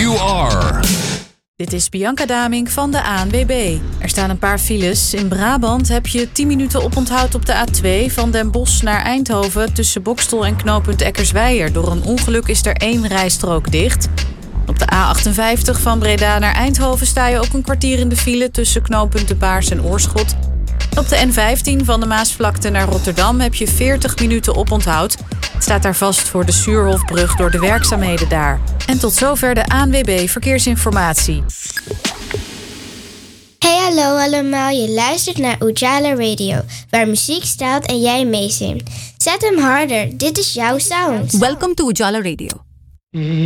you are. Dit is Bianca Daming van de ANWB. Er staan een paar files. In Brabant heb je 10 minuten oponthoud op de A2 van Den Bosch naar Eindhoven tussen Boxtel en knooppunt Eckersweijer. Door een ongeluk is er 1 rijstrook dicht. Op de A58 van Breda naar Eindhoven sta je ook een kwartier in de file tussen knooppunt De Baars en Oorschot. Op de N15 van de Maasvlakte naar Rotterdam heb je 40 minuten oponthoud. Het staat daar vast voor de Suurhofbrug door de werkzaamheden daar. En tot zover de ANWB Verkeersinformatie. Hey, hallo allemaal. Je luistert naar Ujala Radio, waar muziek staat en jij meezingt. Zet hem harder. Dit is jouw sound. Welcome to Ujala Radio.